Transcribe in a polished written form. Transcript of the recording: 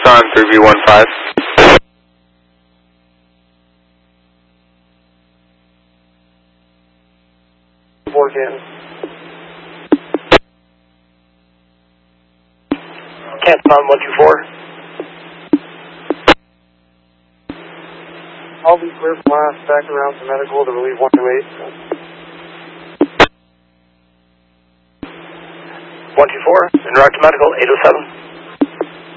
on 3B15. Canton on 124. I'll be clear from last, back around to medical to relieve 128. 124, en route to medical, 807.